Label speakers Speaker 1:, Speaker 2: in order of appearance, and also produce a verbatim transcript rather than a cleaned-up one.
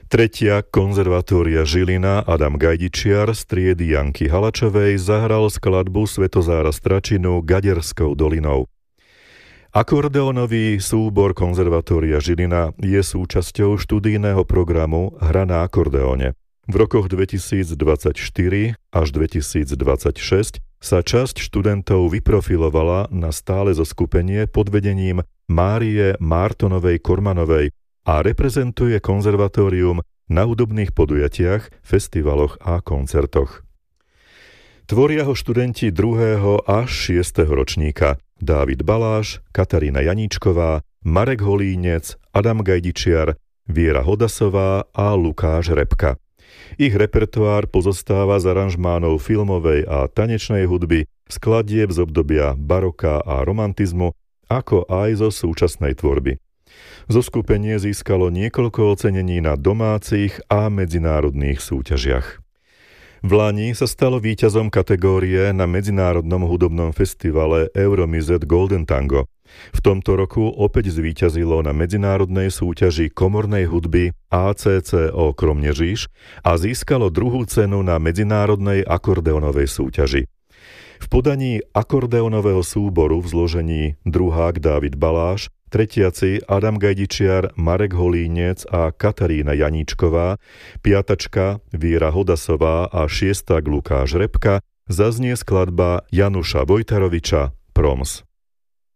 Speaker 1: Tretia konzervatória Žilina Adam Gajdičiar z triedy Janky Halačovej zahral skladbu Svetozára Stračinu Gaderskou dolinou. Akordeónový súbor konzervatória Žilina je súčasťou študijného programu Hra na akordeóne. V rokoch dvetisícdvadsaťštyri až dvetisícdvadsaťšesť sa časť študentov vyprofilovala na stále zoskupenie pod vedením Márie Mártonovej Kormanovej a reprezentuje konzervatórium na hudobných podujatiach, festivaloch a koncertoch. Tvoria ho študenti druhého až šiesteho ročníka Dávid Baláš, Katarína Janíčková, Marek Holínec, Adam Gajdičiar, Viera Hodasová a Lukáš Repka. Ich repertoár pozostáva z aranžmánov filmovej a tanečnej hudby, skladieb z obdobia baroka a romantizmu, ako aj zo súčasnej tvorby. Zoskupenie získalo niekoľko ocenení na domácich a medzinárodných súťažiach. V lani sa stalo víťazom kategórie na medzinárodnom hudobnom festivale Euromizet Golden Tango. V tomto roku opäť zvíťazilo na medzinárodnej súťaži komornej hudby á cé cé ó Kromneříž a získalo druhú cenu na medzinárodnej akordeonovej súťaži. V podaní akordeonového súboru v zložení druhák Dávid Baláš, tretiaci Adam Gajdičiar, Marek Holínec a Katarína Janíčková, piatačka Viera Hodasová a šiestak Lukáš Repka zaznie skladba Januša Vojtaroviča Proms.